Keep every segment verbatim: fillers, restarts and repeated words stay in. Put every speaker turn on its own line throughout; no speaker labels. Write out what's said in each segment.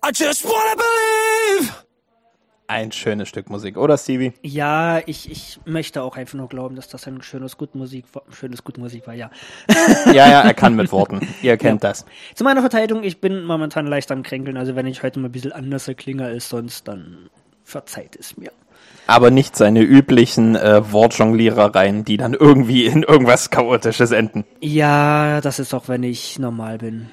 I just wanna believe.
Ein schönes Stück Musik, oder Stevie?
Ja, ich, ich möchte auch einfach nur glauben, dass das ein schönes Gutmusik war. Schönes Gutmusik war, ja.
Ja, ja, er kann mit Worten. Ihr kennt ja. das.
Zu meiner Verteidigung, ich bin momentan leicht am Kränkeln, also wenn ich heute mal ein bisschen anders klinge als sonst, dann verzeiht es mir.
Aber nicht seine üblichen äh, Wortjonglierereien, die dann irgendwie in irgendwas Chaotisches enden.
Ja, das ist auch, wenn ich normal bin.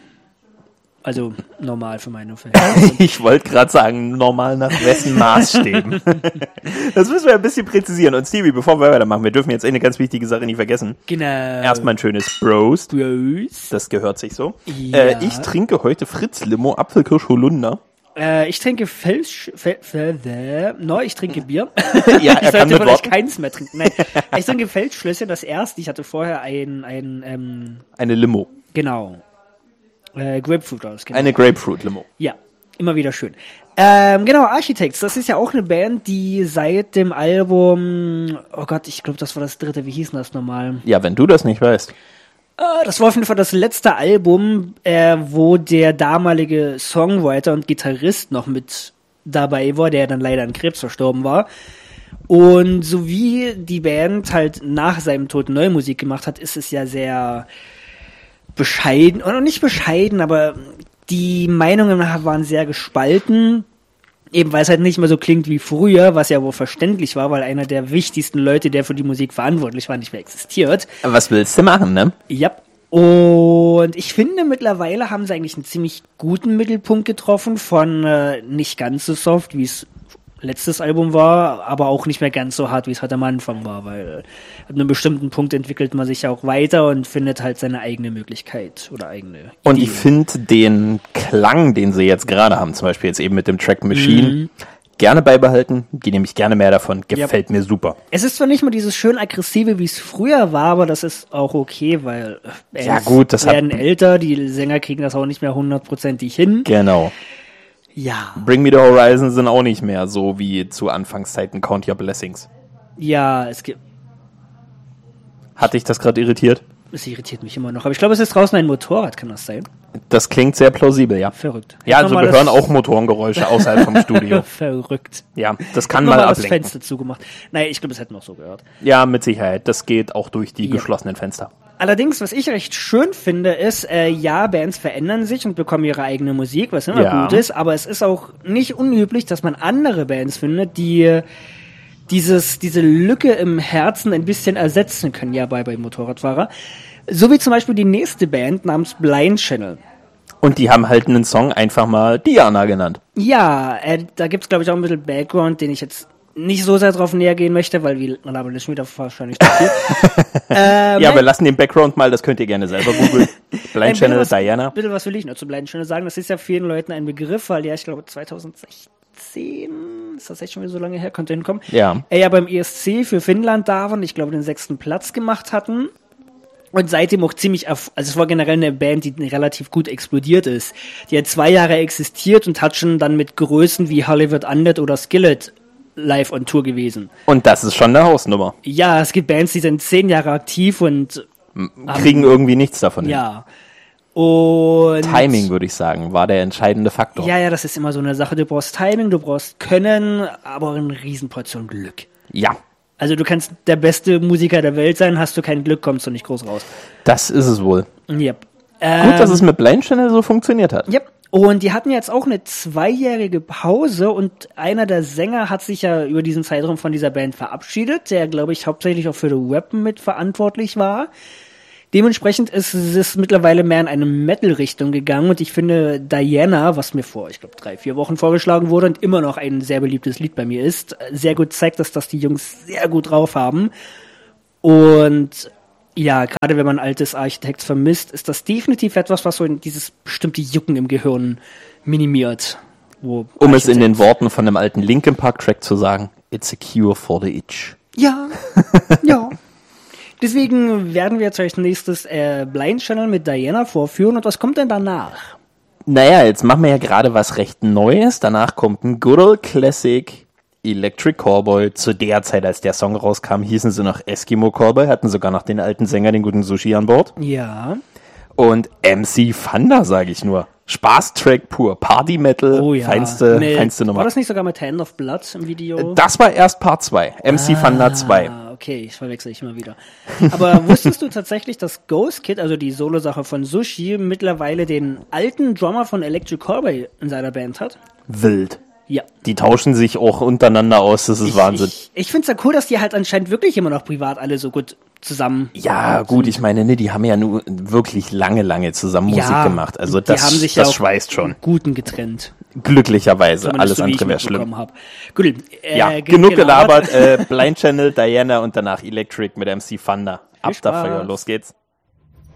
Also normal für meine Verhältnisse.
Ich wollte gerade sagen, normal nach wessen Maßstäben. Das müssen wir ein bisschen präzisieren. Und Stevie, bevor wir weitermachen, wir dürfen jetzt eine ganz wichtige Sache nicht vergessen.
Genau.
Erstmal ein schönes Bros.
Bros.
Das gehört sich so.
Ja.
Äh, ich trinke heute Fritz Limo, Apfelkirsch, Holunder.
Äh, ich trinke Felsch... Fel, Fel, Fel, no, ich trinke Bier.
Ja, er
ich
kann
sollte
mit
vielleicht
Worten.
keins mehr trinken. Nein, ich trinke Feldschlösschen, das erste. Ich hatte vorher ein... ein ähm,
Eine Limo.
genau. Äh, Grapefruit aus, genau.
Eine Grapefruit-Limo.
Ja, immer wieder schön. Ähm, genau, Architects, das ist ja auch eine Band, die seit dem Album, oh Gott, ich glaube, das war das dritte, wie hieß denn das nochmal?
Ja, wenn du das nicht weißt.
Äh, das war auf jeden Fall das letzte Album, äh, wo der damalige Songwriter und Gitarrist noch mit dabei war, der dann leider an Krebs verstorben war. Und so wie die Band halt nach seinem Tod neue Musik gemacht hat, ist es ja sehr bescheiden, oder nicht bescheiden, aber die Meinungen waren sehr gespalten, eben weil es halt nicht mehr so klingt wie früher, was ja wohl verständlich war, weil einer der wichtigsten Leute, der für die Musik verantwortlich war, nicht mehr existiert.
Was willst du machen, ne?
Ja. Und ich finde, mittlerweile haben sie eigentlich einen ziemlich guten Mittelpunkt getroffen von äh, nicht ganz so soft, wie es letztes Album war, aber auch nicht mehr ganz so hart, wie es halt am Anfang war, weil ab einem bestimmten Punkt entwickelt man sich ja auch weiter und findet halt seine eigene Möglichkeit oder eigene Idee.
Und ich finde den Klang, den sie jetzt gerade haben, zum Beispiel jetzt eben mit dem Track Machine, mhm. gerne beibehalten. Die nehme ich gerne mehr davon. Gefällt ja. mir super.
Es ist zwar nicht mehr dieses schön aggressive, wie es früher war, aber das ist auch okay, weil Bands
ja, gut, das
werden
hat
älter, die Sänger kriegen das auch nicht mehr hundertprozentig hin.
Genau.
Ja.
Bring Me the Horizon sind auch nicht mehr so wie zu Anfangszeiten Count Your Blessings.
Ja, es gibt...
Hat dich das gerade irritiert?
Es irritiert mich immer noch. Aber ich glaube, es ist draußen ein Motorrad, kann das sein?
Das klingt sehr plausibel, ja.
Verrückt.
Ja, also wir hören auch Motorengeräusche außerhalb vom Studio.
Verrückt.
Ja, das kann
mal
mal
ablenken.
ablenken.
Das Fenster zugemacht. Nein, ich glaube, es hätten wir auch so gehört.
Ja, mit Sicherheit. Das geht auch durch die
ja.
geschlossenen Fenster.
Allerdings, was ich recht schön finde, ist, äh, ja, Bands verändern sich und bekommen ihre eigene Musik, was immer
ja.
gut ist, aber es ist auch nicht unüblich, dass man andere Bands findet, die dieses, diese Lücke im Herzen ein bisschen ersetzen können, ja, bei, bei Motorradfahrer. So wie zum Beispiel die nächste Band namens Blind Channel.
Und die haben halt einen Song einfach mal Diana genannt.
Ja, äh, da gibt's glaube ich auch ein bisschen Background, den ich jetzt nicht so sehr drauf näher gehen möchte, weil wir labern das schon wieder wahrscheinlich zu viel. ähm,
ja, wir lassen den Background mal, das könnt ihr gerne selber googeln. Blind Channel, was, Diana.
Bitte, was will ich noch zu Blind Channel sagen? Das ist ja vielen Leuten ein Begriff, weil ja, ich glaube zweitausendsechzehn, ist das echt schon wieder so lange her, könnte hinkommen.
Ja.
Er ja beim E S C für Finnland da war und ich glaube den sechsten Platz gemacht hatten. Und seitdem auch ziemlich, also es war generell eine Band, die relativ gut explodiert ist. Die hat zwei Jahre existiert und hat schon dann mit Größen wie Hollywood Undead oder Skillet live on Tour gewesen.
Und das ist schon eine Hausnummer.
Ja, es gibt Bands, die sind zehn Jahre aktiv und
M- kriegen um, irgendwie nichts davon
ja. hin. Und
Timing, würde ich sagen, war der entscheidende Faktor.
Ja, ja, das ist immer so eine Sache. Du brauchst Timing, du brauchst Können, aber eine Riesenportion Glück.
Ja.
Also du kannst der beste Musiker der Welt sein, hast du kein Glück, kommst du nicht groß raus.
Das ist es wohl.
Yep.
Gut, dass es mit Blind Channel so funktioniert hat.
Yep. Und die hatten jetzt auch eine zweijährige Pause und einer der Sänger hat sich ja über diesen Zeitraum von dieser Band verabschiedet, der, glaube ich, hauptsächlich auch für The Weapon mit verantwortlich war. Dementsprechend ist es mittlerweile mehr in eine Metal-Richtung gegangen und ich finde Diana, was mir vor, ich glaube, drei, vier Wochen vorgeschlagen wurde und immer noch ein sehr beliebtes Lied bei mir ist, sehr gut zeigt, dass das die Jungs sehr gut drauf haben. Und ja, gerade wenn man altes Architects vermisst, ist das definitiv etwas, was so in dieses bestimmte Jucken im Gehirn minimiert. Wo
um es in den Worten von einem alten Linkin Park Track zu sagen, it's a cure for the itch.
Ja, ja. Deswegen werden wir jetzt als nächstes äh, Blind Channel mit Diana vorführen. Und was kommt denn danach?
Naja, jetzt machen wir ja gerade was recht Neues. Danach kommt ein Good Old Classic, Electric Callboy. Zu der Zeit, als der Song rauskam, hießen sie noch Eskimo Callboy, hatten sogar noch den alten Sänger, den guten Sushi an Bord.
Ja.
Und M C Thunder, sage ich nur. Spaßtrack pur, Party Metal,
Oh ja.
feinste,
Mit-
feinste Nummer.
War das nicht sogar mit Hand of Blood im Video?
Das war erst Part zwei, M C Thunder zwei.
Ah, okay, ich verwechsel ich immer wieder. Aber wusstest du tatsächlich, dass Ghost Kid, also die Solo-Sache von Sushi, mittlerweile den alten Drummer von Electric Callboy in seiner Band hat?
Wild.
Ja.
Die tauschen sich auch untereinander aus, das ist
Ich,
Wahnsinn.
ich, ich find's ja cool, dass die halt anscheinend wirklich immer noch privat alle so gut zusammen.
Ja, gut, ich meine, ne, die haben ja nur wirklich lange, lange zusammen Musik
Ja,
gemacht. Also
die
das,
haben sich
das
ja auch
schweißt schon.
Guten getrennt.
Glücklicherweise.
Zumindest
Alles
so, wie ich
andere wäre schlimm.
mitbekommen hab. Gut, äh,
Ja,
gen-
genug gelabert. äh, Blind Channel, Diana und danach Electric mit M C Thunder. Ab
Viel Spaß.
dafür, los geht's.